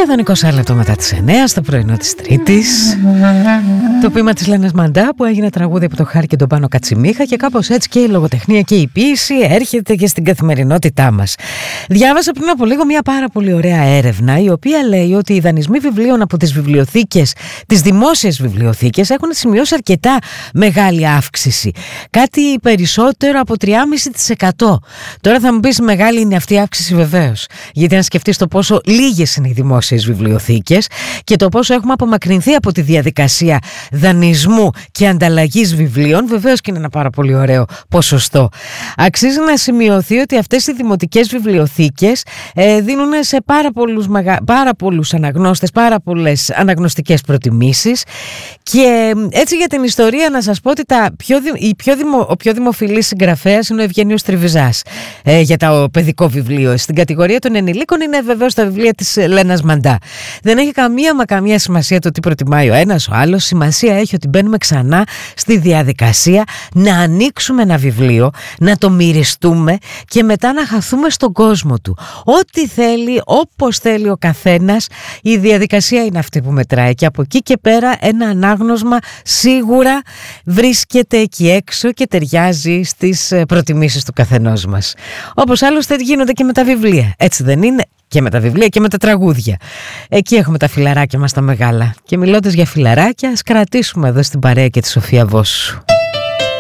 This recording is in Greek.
Σχεδόν 20 λεπτό μετά τις 9 στο πρωινό της Τρίτης. Το ποίημα της Λένας Μαντά που έγινε τραγούδι από το Χάρη και τον Πάνο Κατσιμίχα, και κάπως έτσι και η λογοτεχνία και η ποίηση έρχεται και στην καθημερινότητά μας. Διάβασα πριν από λίγο μια πάρα πολύ ωραία έρευνα, η οποία λέει ότι οι δανεισμοί βιβλίων από τις βιβλιοθήκες, τις δημόσιες βιβλιοθήκες, έχουν σημειώσει αρκετά μεγάλη αύξηση. Κάτι περισσότερο από 3,5%. Τώρα θα μου πεις, μεγάλη είναι αυτή η αύξηση, βεβαίως. Γιατί αν σκεφτείς το πόσο λίγες είναι οι δημόσιες βιβλιοθήκες και το πόσο έχουμε απομακρυνθεί από τη διαδικασία δανεισμού και ανταλλαγής βιβλίων, βεβαίως και είναι ένα πάρα πολύ ωραίο ποσοστό. Αξίζει να σημειωθεί ότι αυτές οι δημοτικές βιβλιοθήκες δίνουν σε πάρα πολλούς αναγνώστες πάρα πολλές αναγνωστικές προτιμήσεις, και έτσι για την ιστορία να σας πω ότι ο πιο δημοφιλής συγγραφέας είναι ο Ευγένιος Τριβιζάς για το παιδικό βιβλίο. Στην κατηγορία των ενηλίκων είναι βεβαίως τα βιβλία της Λένας Μαντά. Δεν έχει καμία σημασία το τι προτιμάει ο ένας ο άλλος. Σημασία έχει ότι μπαίνουμε ξανά στη διαδικασία να ανοίξουμε ένα βιβλίο, να το μυριστούμε και μετά να χαθούμε στον κόσμο του. Ό,τι θέλει, όπως θέλει ο καθένας, η διαδικασία είναι αυτή που μετράει, και από εκεί και πέρα ένα ανάγνωσμα σίγουρα βρίσκεται εκεί έξω και ταιριάζει στις προτιμήσεις του καθενός μας. Όπως άλλωστε γίνονται και με τα βιβλία, έτσι δεν είναι? Και με τα βιβλία και με τα τραγούδια. Εκεί έχουμε τα φιλαράκια μας τα μεγάλα. Και μιλώντας για φιλαράκια, ας κρατήσουμε εδώ στην παρέα και τη Σοφία Βόσου.